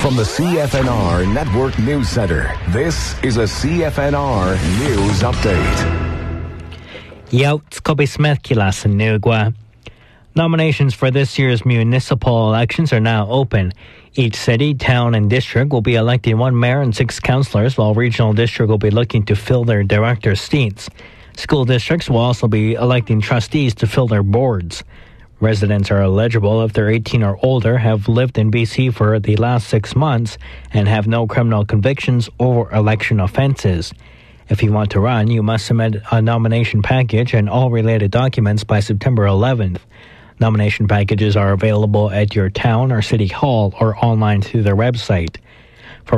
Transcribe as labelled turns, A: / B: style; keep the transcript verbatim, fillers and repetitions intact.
A: From the C F N R Network News Center, this is a C F N R News Update.
B: Yautz Kobe Smith Kilas and Nugwa. Nominations for this year's municipal elections are now open. Each city, town, and district will be electing one mayor and six councillors, while regional district will be looking to fill their director seats. School districts will also be electing trustees to fill their boards. Residents are eligible if they're eighteen or older, have lived in B C for the last six months, and have no criminal convictions or election offences. If you want to run, you must submit a nomination package and all related documents by September eleventh. Nomination packages are available at your town or city hall or online through their website.